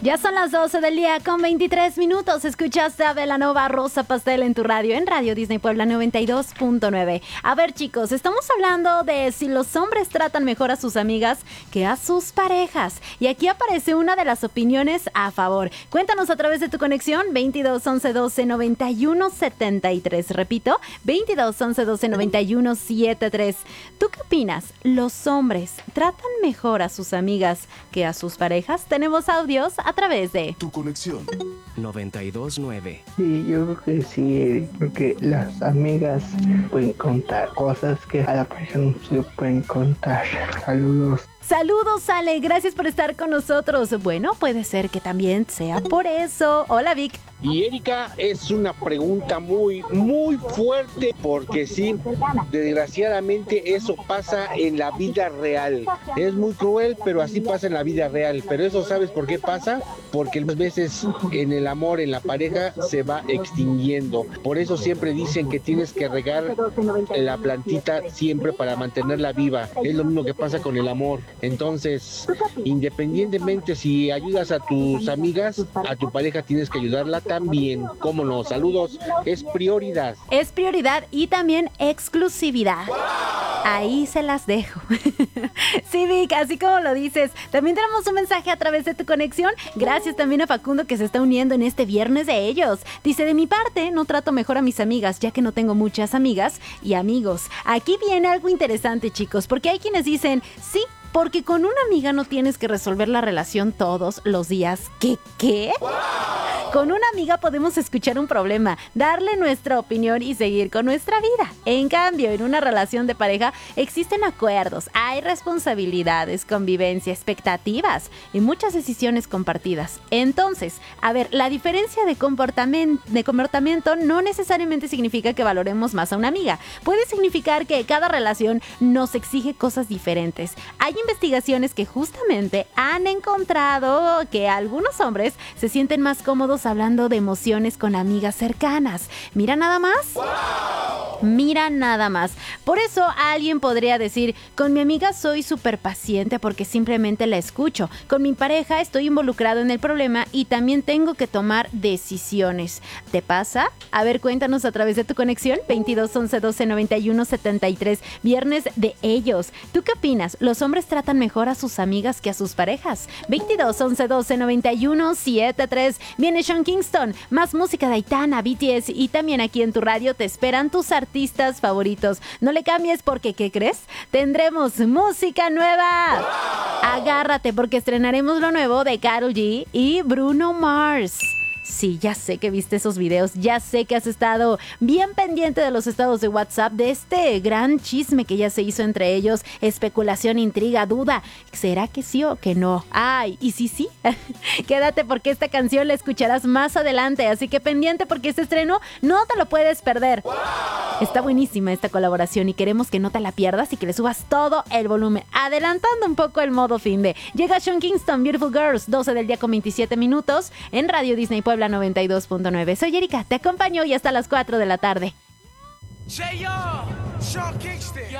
Ya son las 12 del día con 23 minutos. Escuchaste a Belanova, Rosa Pastel en tu radio, en Radio Disney Puebla 92.9. A ver, chicos, estamos hablando de si los hombres tratan mejor a sus amigas que a sus parejas. Y aquí aparece una de las opiniones a favor. Cuéntanos a través de tu conexión 22 11 12 91 73. Repito, 22 11 12 91 73. ¿Tú qué opinas? ¿Los hombres tratan mejor a sus amigas que a sus parejas? Tenemos audios a través de Tu conexión 92.9. Sí, yo creo que sí, Eric, porque las amigas pueden contar cosas que a la pareja no se pueden contar. Saludos. Saludos, Ale, gracias por estar con nosotros. Bueno, puede ser que también sea por eso. Hola, Vic. Y Erika, es una pregunta muy fuerte, porque sí, desgraciadamente eso pasa en la vida real. Es muy cruel, pero así pasa en la vida real. Pero eso, ¿sabes por qué pasa? Porque muchas veces en el amor, en la pareja, se va extinguiendo. Por eso siempre dicen que tienes que regar la plantita siempre para mantenerla viva. Es lo mismo que pasa con el amor. Entonces, independientemente si ayudas a tus amigas, a tu pareja tienes que ayudarla también. ¿Cómo no? Saludos, es prioridad. Es prioridad y también exclusividad. Ahí se las dejo. Sí, Vic, así como lo dices. También tenemos un mensaje a través de tu conexión. Gracias también a Facundo, que se está uniendo en este viernes de ellos. Dice, de mi parte, no trato mejor a mis amigas, ya que no tengo muchas amigas y amigos. Aquí viene algo interesante, chicos, porque hay quienes dicen, sí, porque con una amiga no tienes que resolver la relación todos los días. ¿Qué? Con una amiga podemos escuchar un problema, darle nuestra opinión y seguir con nuestra vida. En cambio, en una relación de pareja existen acuerdos, hay responsabilidades, convivencia, expectativas y muchas decisiones compartidas. Entonces, a ver, la diferencia de comportamiento no necesariamente significa que valoremos más a una amiga. Puede significar que cada relación nos exige cosas diferentes. Hay investigaciones que justamente han encontrado que algunos hombres se sienten más cómodos hablando de emociones con amigas cercanas. Mira nada más. Mira nada más. Por eso alguien podría decir, con mi amiga soy súper paciente porque simplemente la escucho. Con mi pareja estoy involucrado en el problema y también tengo que tomar decisiones. ¿Te pasa? A ver, cuéntanos a través de tu conexión 22 11 12 91 73. Viernes de ellos. ¿Tú qué opinas? ¿Los hombres tratan mejor a sus amigas que a sus parejas? 22 11 12 91 73. Viene Sean Kingston, más música de Aitana, BTS y también aquí en tu radio te esperan tus artistas favoritos. No le cambies porque, ¿qué crees? Tendremos música nueva. Agárrate porque estrenaremos lo nuevo de Karol G y Bruno Mars. Sí, ya sé que viste esos videos, ya sé que has estado bien pendiente de los estados de WhatsApp, de este gran chisme que ya se hizo entre ellos, especulación, intriga, duda. ¿Será que sí o que no? Ay, ¿y sí? Quédate porque esta canción la escucharás más adelante, así que pendiente porque este estreno no te lo puedes perder. Está buenísima esta colaboración y queremos que no te la pierdas y que le subas todo el volumen, adelantando un poco el modo finde. Llega Sean Kingston, Beautiful Girls, 12 del día con 27 minutos en Radio Disney Puebla 92.9. Soy Erika, te acompaño y hasta las 4 de la tarde. Say yo, Sean Kingston.